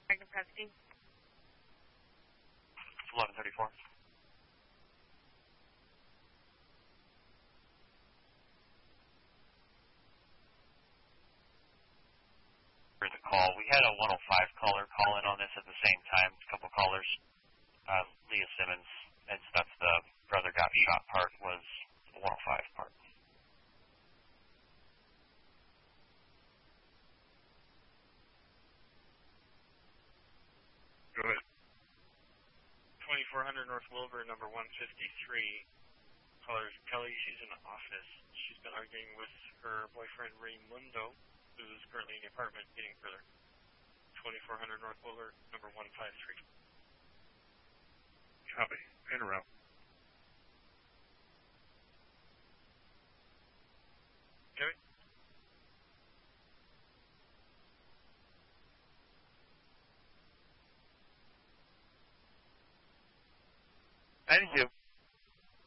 American Property. 1134. For the call, we had a 105 caller call in on this at the same time. A couple callers. Leah Simmons, and that's the brother got shot part, was the 105 part. Go ahead. 2400 North Wilbur, number 153. Caller's Kelly. She's in the office. She's been arguing with her boyfriend Raymundo, who's currently in the apartment, getting further. 2400 North Wilbur, number 153. Copy. Pin around. Okay. Thank you.